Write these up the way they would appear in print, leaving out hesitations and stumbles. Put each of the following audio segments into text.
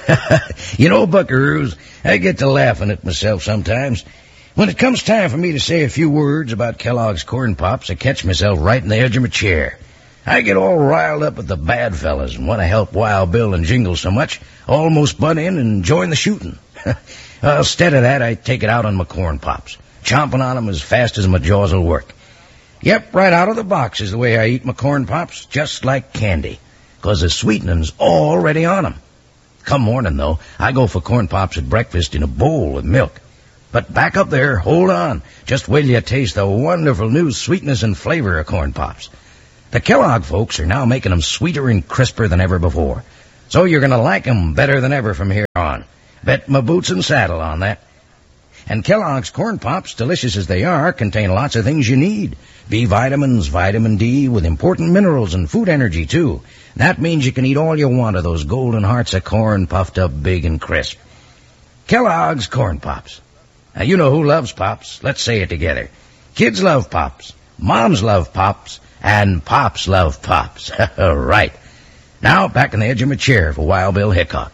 You know, buckaroos, I get to laughing at myself sometimes. When it comes time for me to say a few words about Kellogg's Corn Pops, I catch myself right in the edge of my chair. I get all riled up at the bad fellas and want to help Wild Bill and Jingles so much, almost butt in and join the shooting. Instead of that, I take it out on my Corn Pops, chomping on them as fast as my jaws will work. Yep, right out of the box is the way I eat my Corn Pops, just like candy, 'cause the sweetening's already on 'em. Come morning, though, I go for Corn Pops at breakfast in a bowl with milk. But back up there, hold on. Just wait till you taste the wonderful new sweetness and flavor of Corn Pops. The Kellogg folks are now making them sweeter and crisper than ever before. So you're going to like them better than ever from here on. Bet my boots and saddle on that. And Kellogg's Corn Pops, delicious as they are, contain lots of things you need. B vitamins, vitamin D, with important minerals and food energy, too. That means you can eat all you want of those golden hearts of corn puffed up big and crisp. Kellogg's Corn Pops. Now, you know who loves Pops. Let's say it together. Kids love Pops. Moms love Pops. And Pops love Pops. Right. Now, back on the edge of my chair for Wild Bill Hickok.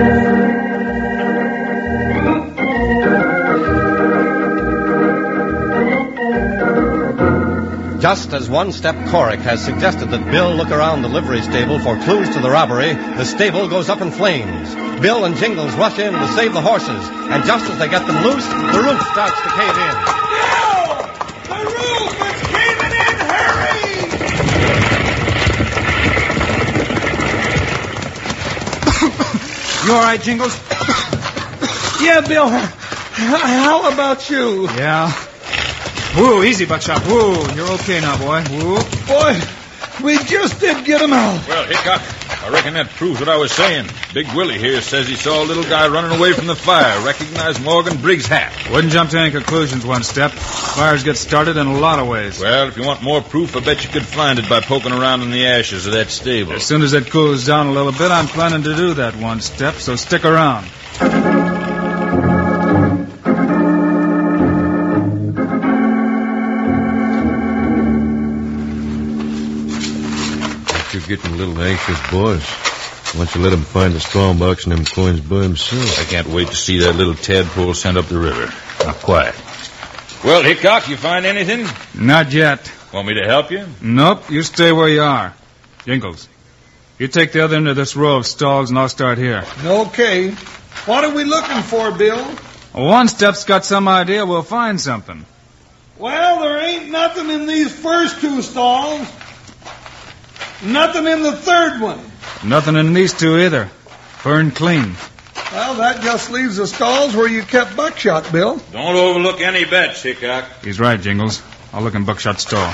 Just as One Step Coric has suggested that Bill look around the livery stable for clues to the robbery, the stable goes up in flames. Bill and Jingles rush in to save the horses, and just as they get them loose, the roof starts to cave in. Bill! The roof is caving in! Hurry! You all right, Jingles? Yeah, Bill. How about you? Yeah. Whoa, easy, Buckshot. Whoa, you're okay now, boy. Whoa. Boy, we just did get him out. Well, Hickok, I reckon that proves what I was saying. Big Willie here says he saw a little guy running away from the fire. Recognized Morgan Briggs' hat. Wouldn't jump to any conclusions, One Step. Fires get started in a lot of ways. Well, if you want more proof, I bet you could find it by poking around in the ashes of that stable. As soon as it cools down a little bit, I'm planning to do that, One Step, so stick around. You're getting a little anxious, boys. Why don't you let him find the strong box and them coins by himself? I can't wait to see that little tadpole sent up the river. Now, quiet. Well, Hickok, you find anything? Not yet. Want me to help you? Nope, you stay where you are. Jingles, you take the other end of this row of stalls and I'll start here. Okay. What are we looking for, Bill? One Step's got some idea we'll find something. Well, there ain't nothing in these first two stalls. Nothing in the third one. Nothing in these two either. Burned clean. Well, that just leaves the stalls where you kept Buckshot, Bill. Don't overlook any bets, Hickok. He's right, Jingles. I'll look in Buckshot's stall.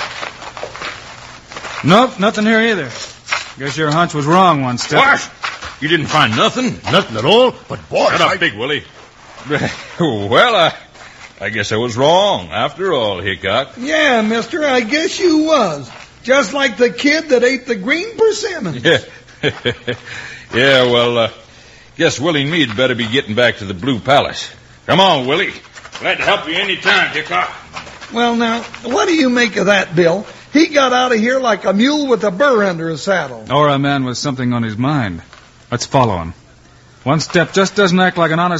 Nope, nothing here either. Guess your hunch was wrong, One Step. What? You didn't find nothing? Nothing at all? But, boys, Shut up, Big Willie. Well, I guess I was wrong, after all, Hickok. Yeah, mister, I guess you was. Just like the kid that ate the green persimmons. Yeah. Yeah, well, guess Willie and me'd better be getting back to the Blue Palace. Come on, Willie. Glad to help you any time, Hickok. Well, now, what do you make of that, Bill? He got out of here like a mule with a burr under his saddle. Or a man with something on his mind. Let's follow him. One Step just doesn't act like an honest